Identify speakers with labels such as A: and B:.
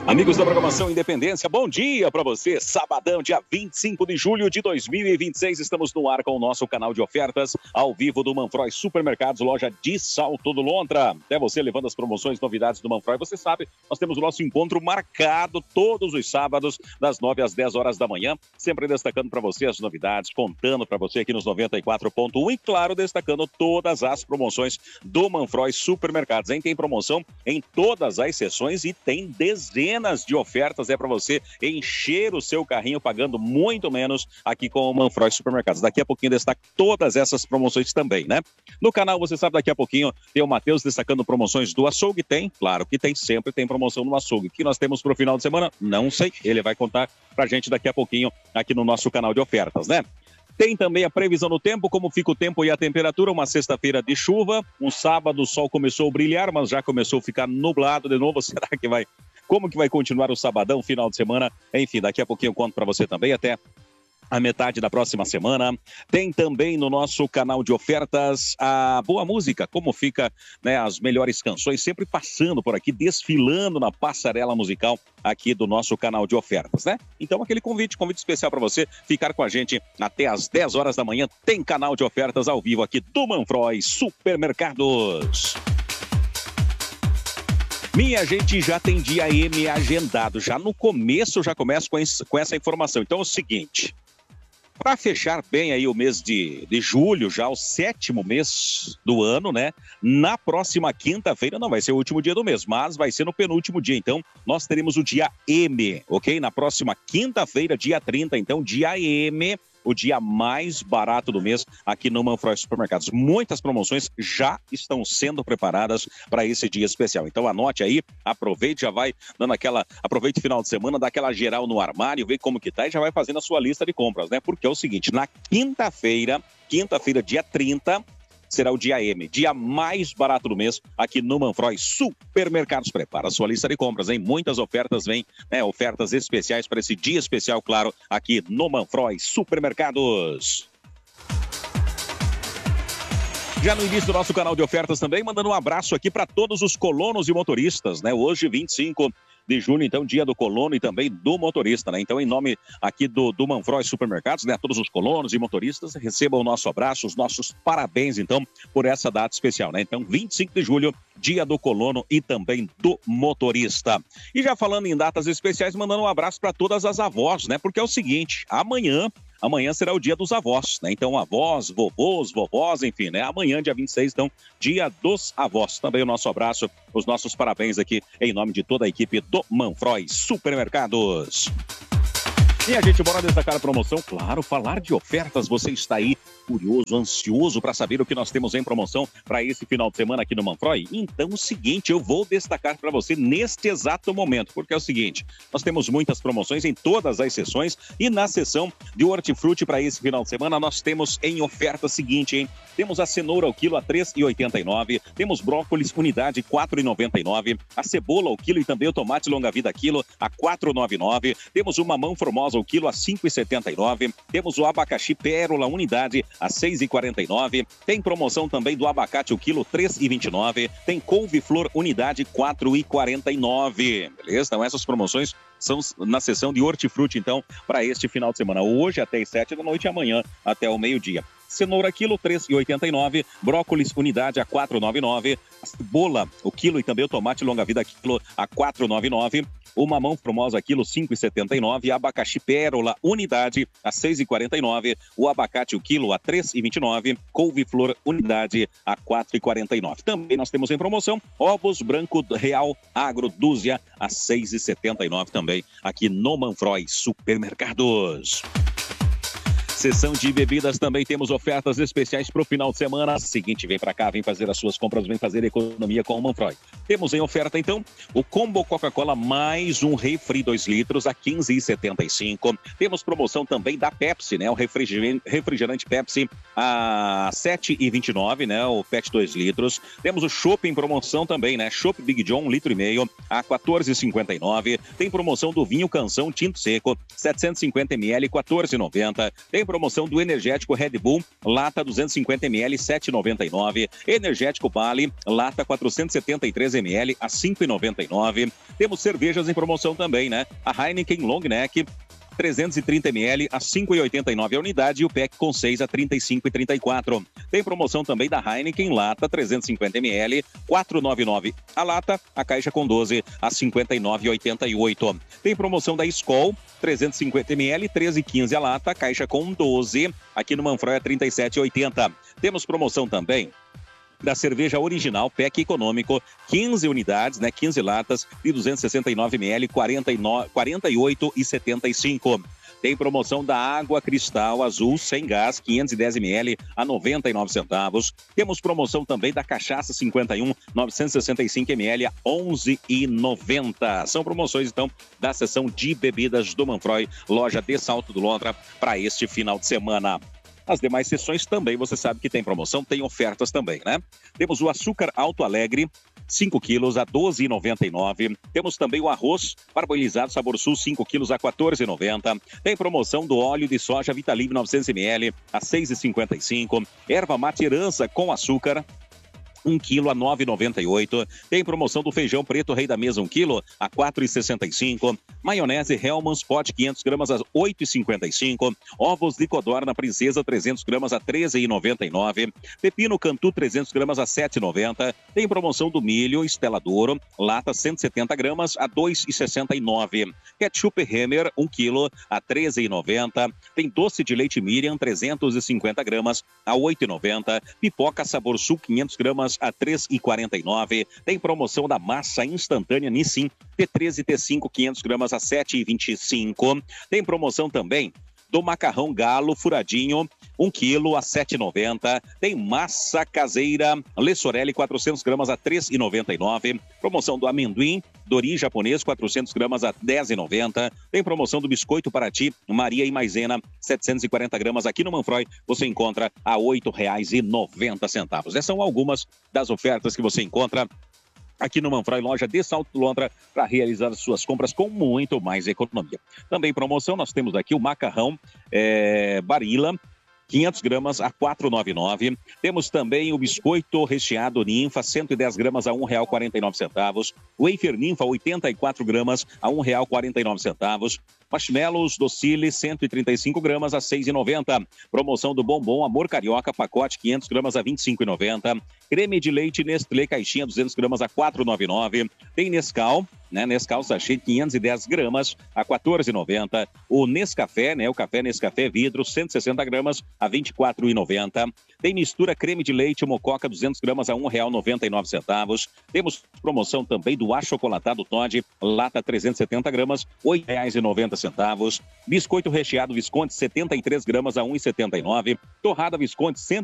A: Amigos da programação Independência, bom dia para você. Sabadão, dia 25 de julho de 2026, estamos no ar com o nosso canal de ofertas, ao vivo do Manfroy Supermercados, loja de Salto do Lontra. Até você levando as promoções, novidades do Manfroy. Você sabe, nós temos o nosso encontro marcado todos os sábados, das 9 às 10 horas da manhã, sempre destacando para você as novidades, contando para você aqui nos 94.1 e, claro, destacando todas as promoções do Manfroy Supermercados. Tem promoção em todas as seções e tem dezenas de ofertas para você encher o seu carrinho pagando muito menos aqui com o Manfroy Supermercados. Daqui a pouquinho destaca todas essas promoções também, né? No canal, você sabe, daqui a pouquinho tem o Matheus destacando promoções do açougue. Tem, claro que tem, sempre tem promoção no açougue. O que nós temos para o final de semana? Não sei, ele vai contar pra gente daqui a pouquinho aqui no nosso canal de ofertas, né? Tem também a previsão do tempo, como fica o tempo e a temperatura. Uma sexta-feira de chuva, um sábado o sol começou a brilhar, mas já começou a ficar nublado de novo. Será que vai... Como que vai continuar o sabadão, final de semana? Enfim, daqui a pouquinho eu conto para você também, até a metade da próxima semana. Tem também no nosso canal de ofertas a boa música, como fica, né, as melhores canções, sempre passando por aqui, desfilando na passarela musical aqui do nosso canal de ofertas, né? Então aquele convite especial para você ficar com a gente até às 10 horas da manhã. Tem canal de ofertas ao vivo aqui do Manfroy Supermercados. Minha gente, já tem dia M agendado. Já no começo, já começo com essa informação. Então é o seguinte, para fechar bem aí o mês de julho, já o 7º mês do ano, né? Na próxima quinta-feira, não vai ser o último dia do mês, mas vai ser no penúltimo dia. Então, nós teremos o dia M, ok? Na próxima quinta-feira, dia 30, então, dia M, o dia mais barato do mês aqui no Manfroy Supermercados. Muitas promoções já estão sendo preparadas para esse dia especial. Então anote aí, aproveite, já vai dando aproveite o final de semana, dá aquela geral no armário, vê como que tá e já vai fazendo a sua lista de compras, né? Porque é o seguinte, na quinta-feira, dia 30, será o dia M, dia mais barato do mês aqui no Manfroy Supermercados. Prepara a sua lista de compras, hein? Muitas ofertas vêm, né? Ofertas especiais para esse dia especial, claro, aqui no Manfroy Supermercados. Já no início do nosso canal de ofertas também, mandando um abraço aqui para todos os colonos e motoristas, né? Hoje, 25 de junho, então, dia do colono e também do motorista, né? Então, em nome aqui do Manfroy Supermercados, né? Todos os colonos e motoristas recebam o nosso abraço, os nossos parabéns, então, por essa data especial, né? Então, 25 de julho, dia do colono e também do motorista. E já falando em datas especiais, mandando um abraço para todas as avós, né? Porque é o seguinte, Amanhã será o dia dos avós, né? Então, avós, vovôs, vovós, enfim, né? Amanhã, dia 26, então, dia dos avós. Também o nosso abraço, os nossos parabéns aqui em nome de toda a equipe do Manfroy Supermercados. E a gente bora destacar a promoção, claro, falar de ofertas, você está aí curioso, ansioso para saber o que nós temos em promoção para esse final de semana aqui no Manfroy? Então, o seguinte, eu vou destacar para você neste exato momento, porque é o seguinte, nós temos muitas promoções em todas as sessões e na sessão de hortifruti para esse final de semana nós temos em oferta a seguinte, hein? Temos a cenoura ao quilo a R$ 3,89, temos brócolis unidade R$ 4,99, a cebola ao quilo e também o tomate longa-vida quilo a R$ 4,99, temos o mamão formosa ao quilo a R$ 5,79, temos o abacaxi pérola unidade a R$ 6,49, tem promoção também do abacate o quilo R$ 3,29, tem couve-flor unidade R$ 4,49, beleza? Então essas promoções são na sessão de hortifruti, então, para este final de semana, hoje até as 7 da noite e amanhã até o meio-dia. Cenoura quilo R$ 3,89, brócolis unidade a R$ 4,99, a cebola o quilo e também o tomate longa-vida quilo a R$ 4,99, o mamão formosa quilo R$ 5,79, abacaxi pérola unidade a R$ 6,49, o abacate o quilo a R$ 3,29, couve-flor unidade a R$ 4,49. Também nós temos em promoção ovos branco real agro dúzia a R$ 6,79 também aqui no Manfroy Supermercados. Seção de bebidas também temos ofertas especiais para o final de semana. Seguinte, vem para cá, vem fazer as suas compras, vem fazer economia com o Manfroy. Temos em oferta, então, o combo Coca-Cola mais um refri 2 litros a R$ 15,75. Temos promoção também da Pepsi, né? O refrigerante Pepsi a R$ 7,29, né? O PET 2 litros. Temos o chopp em promoção também, né? Chopp Big John 1,5 litro a R$ 14,59. Tem promoção do vinho Canção Tinto Seco 750 ml, R$ 14,90. Tem promoção do energético Red Bull, lata 250 ml, 7,99. Energético Bali, lata 473 ml, a 5,99. Temos cervejas em promoção também, né? A Heineken Long Neck, 330 ml a 5,89 a unidade e o pack com 6 a 35,34. Tem promoção também da Heineken lata 350 ml, 4,99 a lata, a caixa com 12 a 59,88. Tem promoção da Skol 350 ml, 13,15 a lata, a caixa com 12, aqui no Manfroy a 37,80. Temos promoção também da cerveja original, pack econômico, 15 unidades, né, 15 latas de 269 ml, 48,75. Tem promoção da água cristal azul sem gás, 510 ml a 99 centavos. Temos promoção também da cachaça 51, 965 ml a 11,90. São promoções, então, da seção de bebidas do Manfroy, loja de Salto do Lontra, para este final de semana. As demais sessões também, você sabe que tem promoção, tem ofertas também, né? Temos o açúcar Alto Alegre, 5 quilos a 12,99. Temos também o arroz parboilizado Sabor Sul, 5 quilos a 14,90. Tem promoção do óleo de soja Vitalive 900 ml a 6,55. Erva mate herança com açúcar, 1 quilo a 9,98. Tem promoção do feijão preto Rei da Mesa 1 quilo a 4,65. Maionese Hellmann's Pot 500 gramas a 8,55. Ovos de codorna Princesa 300 gramas a 13,99. Pepino Cantu 300 gramas a 7,90. Tem promoção do milho Stella Douro, lata 170 gramas a 2,69. Ketchup Hammer 1 quilo a 13,90. Tem doce de leite Miriam 350 gramas a 8,90. Pipoca Sabor Sul 500 gramas a 3,49. Tem promoção da massa instantânea Nissin T13 e T5 500 gramas a 7,25. Tem promoção também do macarrão Galo furadinho 1 quilo a 7,90. Tem massa caseira Le Sorelli 400 gramas a 3,99. Promoção do amendoim Dori japonês 400 gramas a 10,90. Tem promoção do biscoito Paraty Maria e Maisena 740 gramas aqui no Manfroy. Você encontra a R$ 8,90. Essas são algumas das ofertas que você encontra aqui no Manfroy, loja de Salto do Lontra, para realizar suas compras com muito mais economia. Também promoção, nós temos aqui o macarrão Barilla, 500 gramas a 4,99. Temos também o biscoito recheado Ninfa, 110 gramas a R$ 1,49. Wafer Ninfa, 84 gramas a R$ 1,49. Marshmallows Docile, 135 gramas a R$ 6,90. Promoção do bombom Amor Carioca, pacote 500 gramas a R$ 25,90. Creme de leite Nestlé, caixinha 200 gramas a R$ 4,99. Tem Nescau, né? Nescau sachê 510 gramas a R$ 14,90. O Nescafé, né? O café Nescafé vidro, 160 gramas a R$ 24,90. Tem mistura creme de leite Mococa 200 gramas a R$ 1,99. Temos promoção também do achocolatado Toddy, lata 370 gramas, R$ 8,90. Biscoito recheado Visconti 73 gramas a R$ 1,79. Torrada Visconti